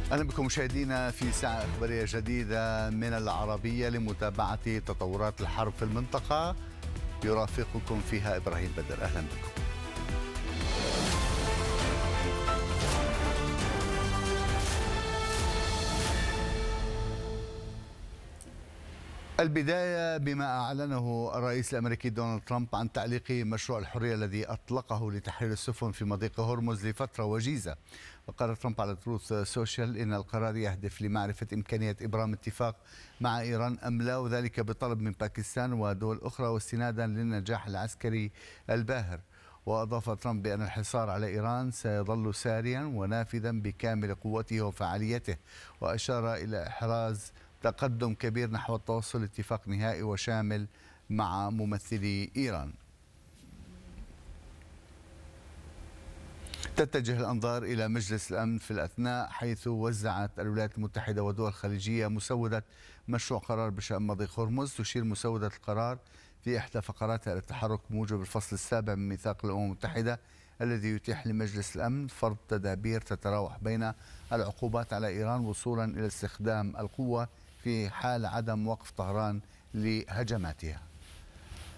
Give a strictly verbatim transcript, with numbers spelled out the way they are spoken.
أهلا بكم مشاهدينا في ساعة إخبارية جديدة من العربية لمتابعة تطورات الحرب في المنطقة. يرافقكم فيها إبراهيم بدر. أهلا بكم. البداية بما أعلنه الرئيس الأمريكي دونالد ترامب عن تعليق مشروع الحرية الذي أطلقه لتحرير السفن في مضيق هرمز لفترة وجيزة. وقال ترامب على تروث سوشيال إن القرار يهدف لمعرفة إمكانية إبرام اتفاق مع إيران أم لا، وذلك بطلب من باكستان ودول أخرى واستنادا للنجاح العسكري الباهر. وأضاف ترامب بأن الحصار على إيران سيظل ساريا ونافذا بكامل قوته وفعاليته، وأشار إلى إحراز تقدم كبير نحو التوصل لاتفاق نهائي وشامل مع ممثلي إيران. تتجه الأنظار إلى مجلس الأمن في الأثناء، حيث وزعت الولايات المتحدة ودول خليجية مسودة مشروع قرار بشأن مضيق هرمز. تشير مسودة القرار في إحدى فقراتها إلى التحرك بموجب الفصل السابع من ميثاق الأمم المتحدة الذي يتيح لمجلس الأمن فرض تدابير تتراوح بين العقوبات على إيران وصولا إلى استخدام القوة في حال عدم وقف طهران لهجماتها.